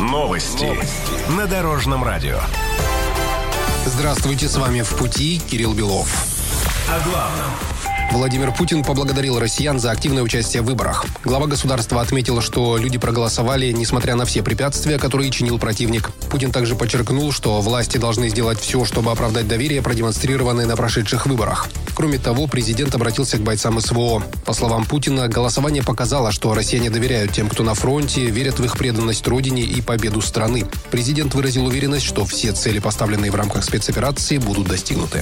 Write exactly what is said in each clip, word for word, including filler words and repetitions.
Новости, Новости. На Дорожном радио. Здравствуйте, с вами «В пути» Кирилл Белов. О главном. Владимир Путин поблагодарил россиян за активное участие в выборах. Глава государства отметил, что люди проголосовали, несмотря на все препятствия, которые чинил противник. Путин также подчеркнул, что власти должны сделать все, чтобы оправдать доверие, продемонстрированное на прошедших выборах. Кроме того, президент обратился к бойцам СВО. По словам Путина, голосование показало, что россияне доверяют тем, кто на фронте, верят в их преданность родине и победу страны. Президент выразил уверенность, что все цели, поставленные в рамках спецоперации, будут достигнуты.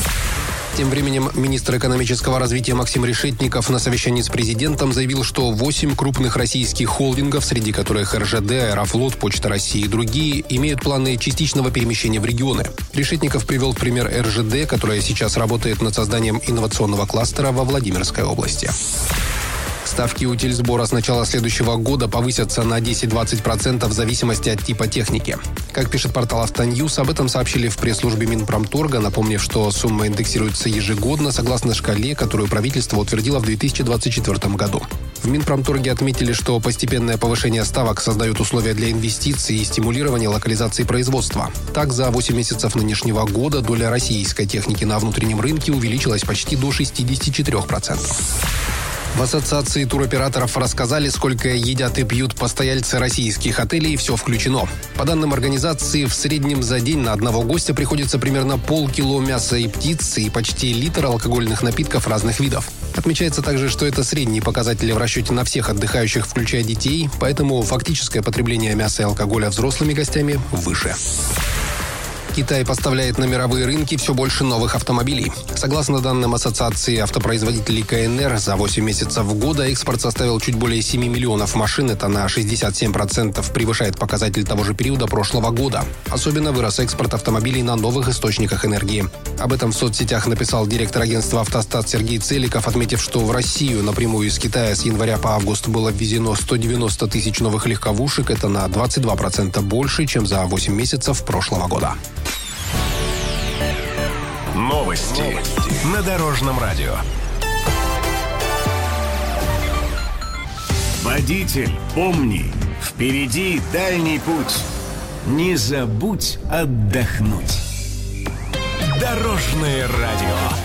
Тем временем министр экономического развития Максим Решетников на совещании с президентом заявил, что восемь крупных российских холдингов, среди которых эр жэ дэ, Аэрофлот, Почта России и другие, имеют планы частичного перемещения в регионы. Решетников привел в пример эр жэ дэ, которая сейчас работает над созданием инновационного кластера во Владимирской области. Ставки утильсбора с начала следующего года повысятся на десять-двадцать процентов в зависимости от типа техники. Как пишет портал «Автоньюз», об этом сообщили в пресс-службе Минпромторга, напомнив, что сумма индексируется ежегодно согласно шкале, которую правительство утвердило в две тысячи двадцать четвёртом году. В Минпромторге отметили, что постепенное повышение ставок создает условия для инвестиций и стимулирования локализации производства. Так, за восемь месяцев нынешнего года доля российской техники на внутреннем рынке увеличилась почти до шестидесяти четырёх процентов. В ассоциации туроператоров рассказали, сколько едят и пьют постояльцы российских отелей, все включено. По данным организации, в среднем за день на одного гостя приходится примерно полкило мяса и птицы и почти литр алкогольных напитков разных видов. Отмечается также, что это средние показатели в расчете на всех отдыхающих, включая детей, поэтому фактическое потребление мяса и алкоголя взрослыми гостями выше. Китай поставляет на мировые рынки все больше новых автомобилей. Согласно данным Ассоциации автопроизводителей ка эн эр, за восемь месяцев года экспорт составил чуть более семи миллионов машин. Это на шестьдесят семь процентов превышает показатель того же периода прошлого года. Особенно вырос экспорт автомобилей на новых источниках энергии. Об этом в соцсетях написал директор агентства «Автостат» Сергей Целиков, отметив, что в Россию напрямую из Китая с января по август было ввезено сто девяносто тысяч новых легковушек. Это на двадцать два процента больше, чем за восемь месяцев прошлого года. Новости, Новости. На Дорожном радио. Водитель, помни, впереди дальний путь. Не забудь отдохнуть. Дорожное радио.